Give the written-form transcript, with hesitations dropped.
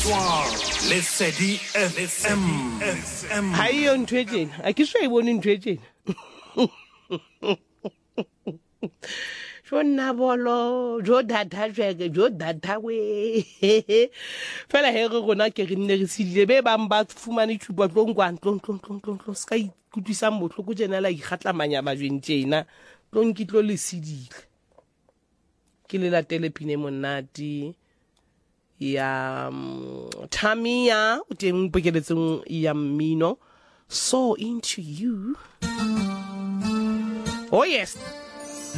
Lesedi FM. Ha e yo ntho e tjena a ke so e bone ntho e tjena jo nna bolo jo data jeke jo data we fela he re rona ke re nne re sidile be bang ba fumane thupa tlong ska ikutlwisa botlhoko jena la ikgatlamanya ba jweng tjena tlong ke tlo le sidile ke le latele pine monati ya Tamia o teng pokeletseng ya mmino So Into You. Oh yes.